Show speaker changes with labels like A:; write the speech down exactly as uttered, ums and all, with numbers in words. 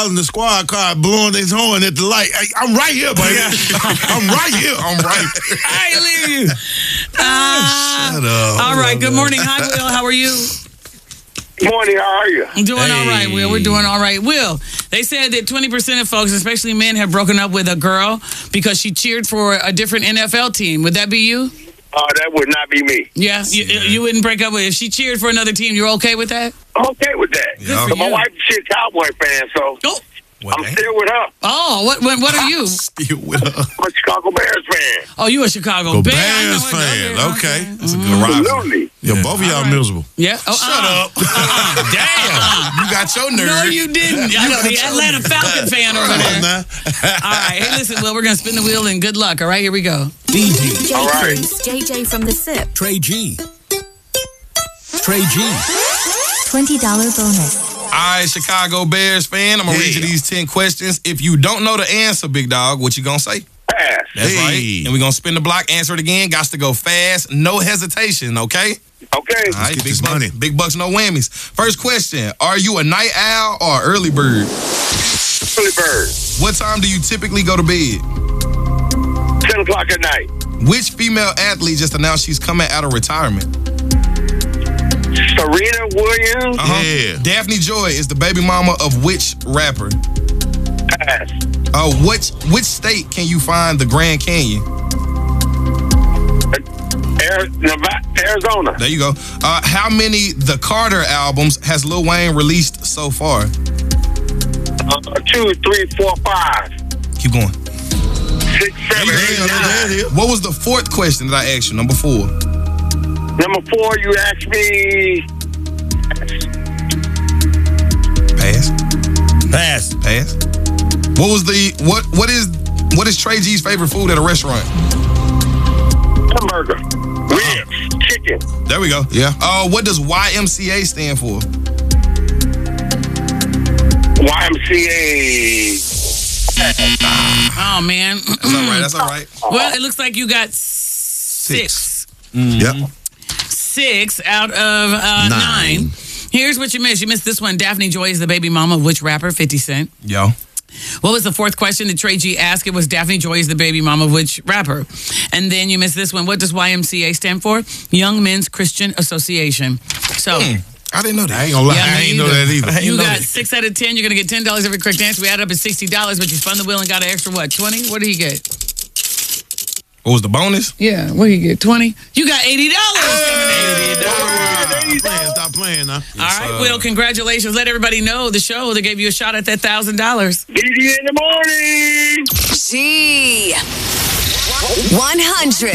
A: in the squad car blowing his horn at the light. Hey, I'm right here, baby. I'm right here. I'm right.
B: I leave you. Uh,
A: Shut up.
B: All right. Good morning. Hi, Will. How are you?
C: Good morning. How are you?
B: I'm doing
A: Hey.
B: all right, Will. We're doing all right. Will, they said that twenty percent of folks, especially men, have broken up with a girl because she cheered for a different N F L team. Would that be you?
C: Uh, that would not be me.
B: Yeah, you, you wouldn't break up with if she cheered for another team. You're okay with that?
C: I'm okay with that.
A: Yeah.
B: for
C: My
B: you.
C: wife's a Cowboy fan, so
B: Oh,
A: What,
C: I'm still with her.
B: oh, what, what, what are you?
A: Still with her.
C: I'm a Chicago Bears fan.
B: Oh, you a Chicago
A: Go
B: Bears,
A: Bears
B: I know it.
A: fan. Okay.
B: Okay.
A: That's a good rivalry.
C: Absolutely.
A: Yeah, both of y'all miserable.
B: Yeah. Oh,
A: Shut
B: uh-uh.
A: up. Damn. You got your nerve.
B: No, you didn't. I know the Atlanta Falcon fan over there.
A: Now.
B: All right. Hey, listen, Will, we're going to spin the wheel and good luck. All right, here we go.
D: D J.
E: J
C: All right.
E: Cruz, J J from the SIP.
D: Trey G. Trey G.
E: twenty dollars bonus.
F: All right, Chicago Bears fan, I'm going to read you
A: Yeah.
F: these ten questions. If you don't know the answer, big dog, what you going to say?
C: Pass.
F: That's
A: Hey.
F: right. And we're going to spin the block, answer it again. Got to go fast, no hesitation, okay?
C: Okay.
F: All right,
A: get
F: big
A: this
F: bucks,
A: money.
F: big bucks, no whammies. First question, are you a night owl or early bird?
C: Philly Bird.
F: What time do you typically go to bed?
C: ten o'clock at night.
F: Which female athlete just announced she's coming out of retirement?
C: Serena Williams.
F: Uh-huh.
A: Yeah.
F: Daphne Joy is the baby mama of which rapper?
C: Pass.
F: Uh, which, which state can you find the Grand Canyon?
C: Air, Nevada, Arizona.
F: There you go. Uh, how many The Carter albums has Lil Wayne released so far?
C: Uh, two, three, four, five,
F: Keep going.
C: six, seven,
A: There
C: eight,
A: you go, there
C: nine.
A: it is.
F: What was the fourth question that I asked you? Number four.
C: Number four, you asked me.
F: Pass.
A: Pass.
F: Pass. What was the what? What is what is Trey G's favorite food at a restaurant?
C: Hamburger, ribs, chicken.
F: There we go. Yeah. Uh, what does Y M C A stand for?
C: Y M C A.
B: Oh, man.
F: That's all right. That's all right.
B: Well, it looks like you got six.
A: Yep.
B: Six out of uh, nine.
A: Nine.
B: Here's what you missed. You missed this one. Daphne Joy is the baby mama of which rapper? fifty Cent.
F: Yo.
B: What was the fourth question that Trey G asked? It was Daphne Joy is the baby mama of which rapper? And then you missed this one. What does Y M C A stand for? Young Men's Christian Association. So
F: I didn't know that.
A: I ain't gonna lie.
B: Yeah,
A: I
B: me
A: ain't know
B: either.
A: that either.
F: I ain't
B: you
F: know
B: got
F: that.
B: six out of ten. You're going to get ten dollars every correct answer. We added up at sixty dollars, but you spun the wheel and got an extra, what, twenty? What did he get?
F: What was the bonus?
B: Yeah, what did he get? twenty? You got eighty dollars.
A: Stop playing. Stop playing now.
B: All right, Will, congratulations. Let everybody know the show that gave you a shot at that one thousand dollars.
C: D D in the morning.
G: G one hundred.